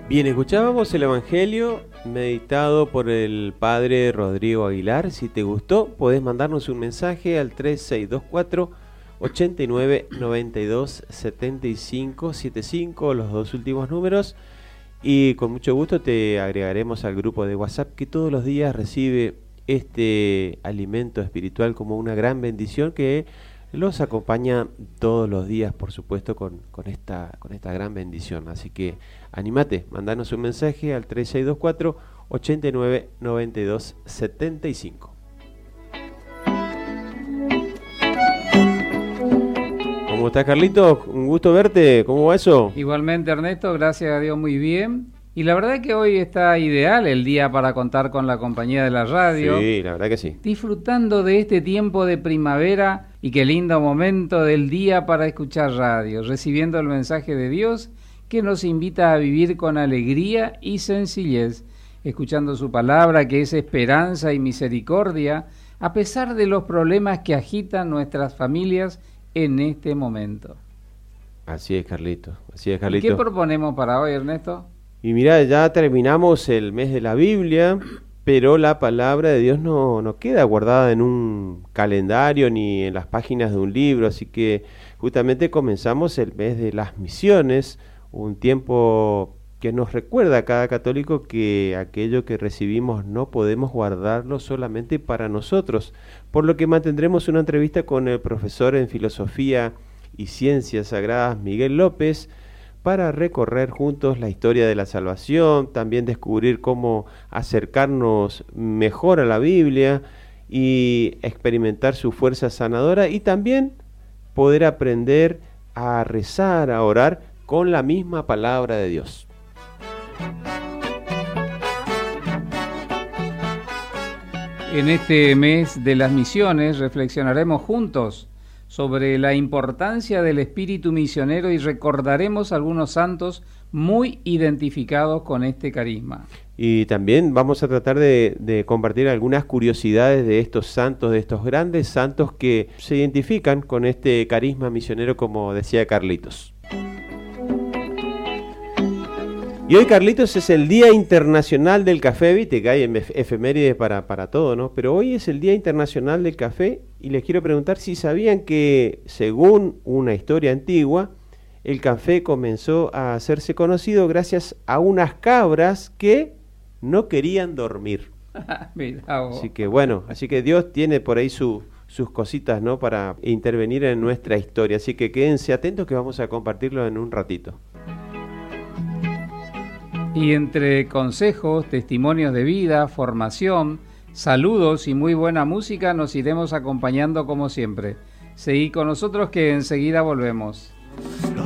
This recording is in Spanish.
Bien, escuchábamos el Evangelio meditado por el Padre Rodrigo Aguilar. Si te gustó, podés mandarnos un mensaje al 3624 89 92 75 75, los dos últimos números, y con mucho gusto te agregaremos al grupo de WhatsApp que todos los días recibe este alimento espiritual como una gran bendición que los acompaña todos los días, por supuesto, con esta gran bendición. Así que anímate, mandanos un mensaje al 3624 89 92 75. ¿Cómo estás, Carlito? Un gusto verte. ¿Cómo va eso? Igualmente, Ernesto, gracias a Dios, muy bien. Y la verdad que hoy está ideal el día para contar con la compañía de la radio. Sí, la verdad que sí. Disfrutando de este tiempo de primavera y qué lindo momento del día para escuchar radio, recibiendo el mensaje de Dios que nos invita a vivir con alegría y sencillez, escuchando su palabra que es esperanza y misericordia, a pesar de los problemas que agitan nuestras familias en este momento. Así es, Carlito. Así es, Carlito. ¿Qué proponemos para hoy, Ernesto? Y mira, ya terminamos el mes de la Biblia, pero la palabra de Dios no queda guardada en un calendario ni en las páginas de un libro, así que justamente comenzamos el mes de las misiones, un tiempo que nos recuerda a cada católico que aquello que recibimos no podemos guardarlo solamente para nosotros, por lo que mantendremos una entrevista con el profesor en Filosofía y Ciencias Sagradas, Miguel López, para recorrer juntos la historia de la salvación, también descubrir cómo acercarnos mejor a la Biblia y experimentar su fuerza sanadora, y también poder aprender a rezar, a orar con la misma palabra de Dios. En este mes de las misiones reflexionaremos juntos sobre la importancia del espíritu misionero y recordaremos algunos santos muy identificados con este carisma. Y también vamos a tratar de compartir algunas curiosidades de estos santos, de estos grandes santos que se identifican con este carisma misionero, como decía Carlitos. Y hoy, Carlitos, es el Día Internacional del Café. Viste que hay efemérides para todo, ¿no? Pero hoy es el Día Internacional del Café y les quiero preguntar si sabían que, según una historia antigua, el café comenzó a hacerse conocido gracias a unas cabras que no querían dormir. Mirá vos. Así que bueno, Dios tiene por ahí sus cositas, ¿no?, para intervenir en nuestra historia. Así que quédense atentos que vamos a compartirlo en un ratito. Y entre consejos, testimonios de vida, formación, saludos y muy buena música nos iremos acompañando como siempre. Seguí con nosotros que enseguida volvemos.